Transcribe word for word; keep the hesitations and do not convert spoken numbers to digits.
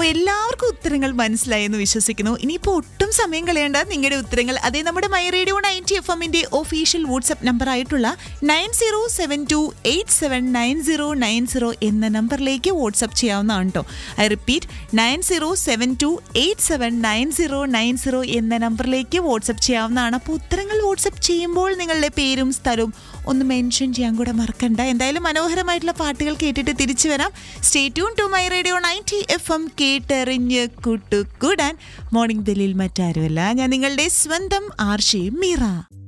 അപ്പോൾ എല്ലാവർക്കും ഉത്തരങ്ങൾ മനസ്സിലായെന്ന് വിശ്വസിക്കുന്നു. ഇനിയിപ്പോൾ ഒട്ടും സമയം കളയേണ്ട, നിങ്ങളുടെ ഉത്തരങ്ങൾ അതേ നമ്മുടെ മൈ റേഡിയോ നയൻറ്റി എഫ് എമ്മിൻ്റെ official WhatsApp നമ്പറായിട്ടുള്ള nine zero seven to eight seven nine zero nine zero എന്ന നമ്പറിലേക്ക് വാട്സ്ആപ്പ് ചെയ്യാവുന്നതാണ് കേട്ടോ. I repeat, nine zero seven to eight seven nine zero nine zero എന്ന നമ്പറിലേക്ക് വാട്സ്ആപ്പ് ചെയ്യാവുന്നതാണ്. അപ്പോൾ ഉത്തരങ്ങൾ വാട്സ്ആപ്പ് ചെയ്യുമ്പോൾ നിങ്ങളുടെ പേരും സ്ഥലവും ഒന്ന് മെൻഷൻ ചെയ്യാൻ കൂടെ മറക്കണ്ട. എന്തായാലും മനോഹരമായിട്ടുള്ള പാട്ടുകൾ കേട്ടിട്ട് തിരിച്ചു വരാം. Stay tune to my radio ninety F M, കേട്ടെറിഞ്ഞ് കൂട്ടുകൂടാൻ. മോർണിംഗ് ദില്ലിൽ മറ്റാരുമല്ല, ഞാൻ നിങ്ങളുടെ സ്വന്തം ആർഷി മീറ.